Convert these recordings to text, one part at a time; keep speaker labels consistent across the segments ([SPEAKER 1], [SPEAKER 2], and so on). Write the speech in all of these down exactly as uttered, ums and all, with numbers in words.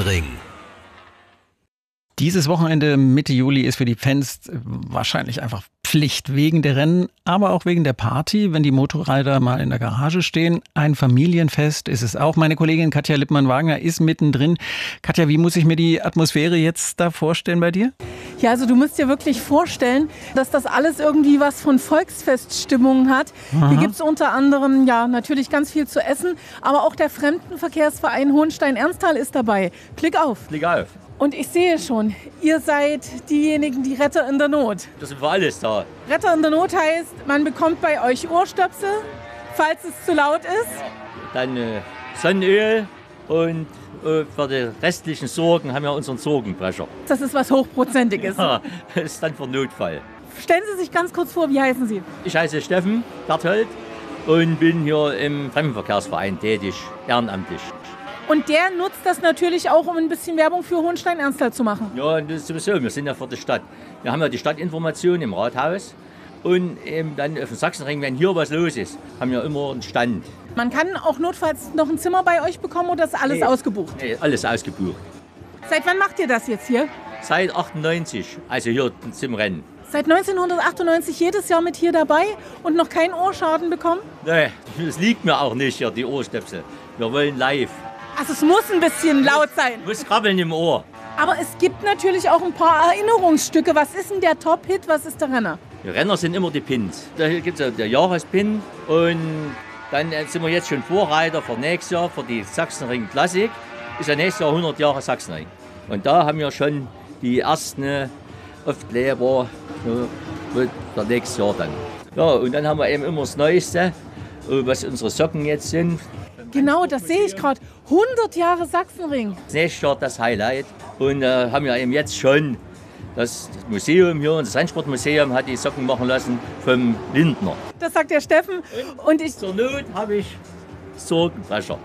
[SPEAKER 1] Sachsenring.
[SPEAKER 2] Dieses Wochenende Mitte Juli ist für die Fans wahrscheinlich einfach Pflicht wegen der Rennen, aber auch wegen der Party, wenn die Motorräder mal in der Garage stehen. Ein Familienfest ist es auch. Meine Kollegin Katja Lippmann-Wagner ist mittendrin. Katja, wie muss ich mir die Atmosphäre jetzt da vorstellen bei dir?
[SPEAKER 3] Ja, also du musst dir wirklich vorstellen, dass das alles irgendwie was von Volksfeststimmung hat. Aha. Hier gibt es unter anderem ja natürlich ganz viel zu essen, aber auch der Fremdenverkehrsverein Hohenstein-Ernsthal ist dabei. Klick auf.
[SPEAKER 4] Klick auf.
[SPEAKER 3] Und ich sehe schon, ihr seid diejenigen, die Retter in der Not.
[SPEAKER 4] Das sind wir alles da.
[SPEAKER 3] Retter in der Not heißt, man bekommt bei euch Ohrstöpsel, falls es zu laut ist.
[SPEAKER 4] Dann äh, Sonnenöl und äh, für die restlichen Sorgen haben wir unseren Sorgenbrecher.
[SPEAKER 3] Das ist was Hochprozentiges.
[SPEAKER 4] Ja, das ist dann für Notfall.
[SPEAKER 3] Stellen Sie sich ganz kurz vor, wie heißen Sie?
[SPEAKER 4] Ich heiße Steffen Berthold und bin hier im Fremdenverkehrsverein tätig, ehrenamtlich.
[SPEAKER 3] Und der nutzt das natürlich auch, um ein bisschen Werbung für Hohenstein-Ernsthal zu machen.
[SPEAKER 4] Ja, das ist sowieso. Wir sind ja für die Stadt. Wir haben ja die Stadtinformation im Rathaus. Und eben dann auf dem Sachsenring, wenn hier was los ist, haben wir immer einen Stand.
[SPEAKER 3] Man kann auch notfalls noch ein Zimmer bei euch bekommen oder ist alles nee, ausgebucht?
[SPEAKER 4] Nee, alles ausgebucht.
[SPEAKER 3] Seit wann macht ihr das jetzt hier?
[SPEAKER 4] Seit achtundneunzig, also hier zum Rennen.
[SPEAKER 3] Seit neunzehnhundertachtundneunzig jedes Jahr mit hier dabei und noch keinen Ohrschaden bekommen?
[SPEAKER 4] Nee, das liegt mir auch nicht hier, die Ohrstöpsel. Wir wollen live.
[SPEAKER 3] Also es muss ein bisschen laut sein.
[SPEAKER 4] Muss krabbeln im Ohr.
[SPEAKER 3] Aber es gibt natürlich auch ein paar Erinnerungsstücke. Was ist denn der Top-Hit, was ist der Renner?
[SPEAKER 4] Die Renner sind immer die Pins. Da gibt es ja der Jahrespin und dann sind wir jetzt schon Vorreiter für nächstes Jahr, für die Sachsenring Klassik. Ist ja nächstes Jahr hundert Jahre Sachsenring. Und da haben wir schon die ersten Aufkleber für das nächste Jahr dann. Ja, und dann haben wir eben immer das Neueste, was unsere Socken jetzt sind.
[SPEAKER 3] Genau, das sehe ich gerade. hundert Jahre Sachsenring.
[SPEAKER 4] Das nächste Jahr das Highlight. Und äh, haben wir eben jetzt schon das Museum hier, das Rennsportmuseum hat die Socken machen lassen vom Lindner.
[SPEAKER 3] Das sagt der Steffen. Und ich,
[SPEAKER 4] zur Not habe ich Sorgenbrecher.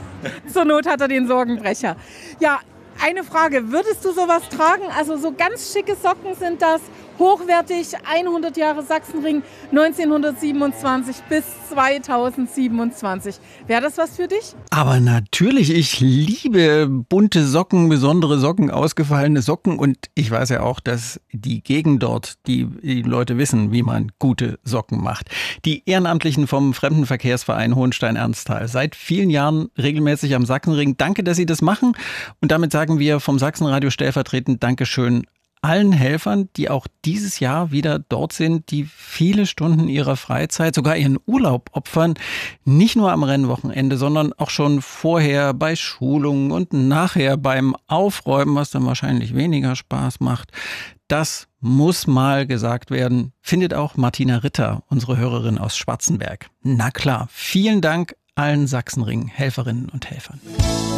[SPEAKER 3] Zur Not hat er den Sorgenbrecher. Ja, eine Frage, würdest du sowas tragen? Also so ganz schicke Socken sind das, hochwertig, hundert Jahre Sachsenring, neunzehnhundertsiebenundzwanzig bis zweitausendsiebenundzwanzig. Wäre das was für dich?
[SPEAKER 2] Aber natürlich, ich liebe bunte Socken, besondere Socken, ausgefallene Socken und ich weiß ja auch, dass die Gegend dort, die, die Leute wissen, wie man gute Socken macht. Die Ehrenamtlichen vom Fremdenverkehrsverein Hohenstein-Ernsthal, seit vielen Jahren regelmäßig am Sachsenring. Danke, dass Sie das machen und damit sagen wir vom Sachsenradio stellvertretend Dankeschön allen Helfern, die auch dieses Jahr wieder dort sind, die viele Stunden ihrer Freizeit, sogar ihren Urlaub opfern, nicht nur am Rennwochenende, sondern auch schon vorher bei Schulungen und nachher beim Aufräumen, was dann wahrscheinlich weniger Spaß macht. Das muss mal gesagt werden, findet auch Martina Ritter, unsere Hörerin aus Schwarzenberg. Na klar, vielen Dank allen Sachsenring-Helferinnen und Helfern.